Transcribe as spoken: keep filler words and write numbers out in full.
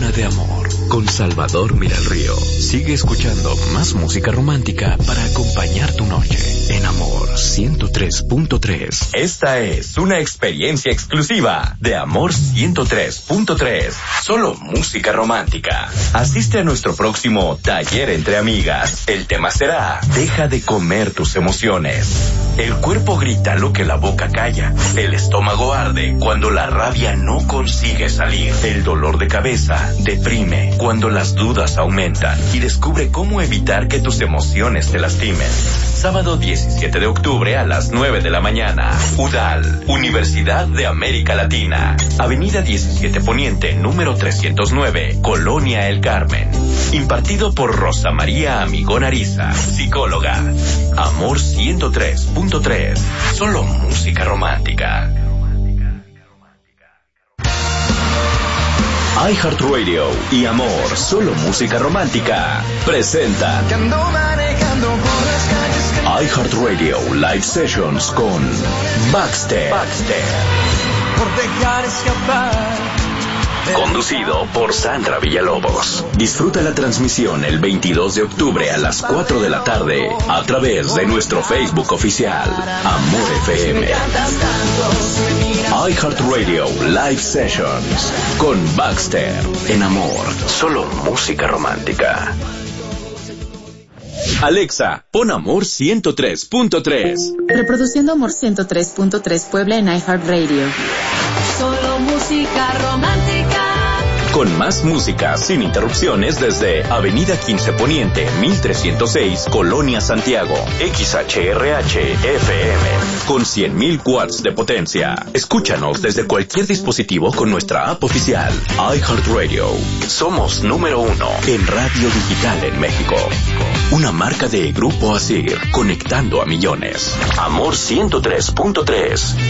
Luna de Amor, con Salvador Miralrío. Sigue escuchando más música romántica para acompañar tu noche en Amor ciento tres punto tres. Esta es una experiencia exclusiva de Amor ciento tres punto tres. Solo música romántica. Asiste a nuestro próximo taller entre amigas. El tema será: deja de comer tus emociones. El cuerpo grita lo que la boca calla. El estómago arde cuando la rabia no consigue salir. El dolor de cabeza deprime cuando las dudas aumentan. Y descubre cómo evitar que tus emociones te lastimen. Sábado diecisiete de octubre a las nueve de la mañana. U D A L, Universidad de América Latina. Avenida diecisiete Poniente, número trescientos nueve, Colonia El Carmen. Impartido por Rosa María Amigón Ariza, psicóloga. Amor ciento tres punto tres. Solo música romántica. iHeartRadio y Amor, solo música romántica, presentan iHeartRadio Live Sessions con Baxter. Baxter. Por dejar escapar. Conducido por Sandra Villalobos. Disfruta la transmisión el veintidós de octubre a las cuatro de la tarde a través de nuestro Facebook oficial, Amor F M. iHeartRadio Live Sessions con Baxter. En Amor, solo música romántica. Alexa, pon Amor ciento tres punto tres. Reproduciendo Amor ciento tres punto tres Puebla en iHeartRadio. Solo música romántica. Con más música sin interrupciones desde Avenida quince Poniente, mil trescientos seis, Colonia Santiago. X H R H F M. Con cien mil watts de potencia. Escúchanos desde cualquier dispositivo con nuestra app oficial, iHeartRadio. Somos número uno en radio digital en México. Una marca de Grupo Asir, conectando a millones. Amor ciento tres punto tres.